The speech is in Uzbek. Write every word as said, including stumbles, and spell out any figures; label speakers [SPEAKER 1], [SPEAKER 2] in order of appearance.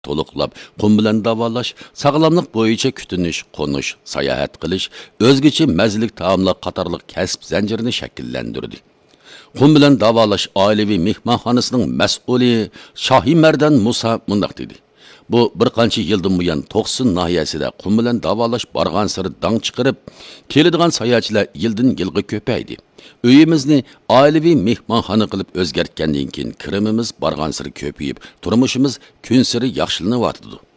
[SPEAKER 1] to'liqlab qum bilan davolash, sog'lomlik bo'yicha kutinish, qo'nish, sayohat qilish, o'zgacha mazalik taomlar qatorliq kasb zanjirini shakllantirdi. Qum bilan davolash oilaviy mehmonxonasining mas'uli Shohimardan Musa mundaq dedi. Bu bir qancha yildan buyon To'qsin nahiyasida qum bilan davolash borgan sari dang chiqarib, keladigan sayohatchilar yildan yilga ko'paydi. Uyimizni oilaviy mehmonxona qilib o'zgartgandan keyin kirimimiz borgan sari ko'payib, turmushimiz kun sari yaxshilanyapti.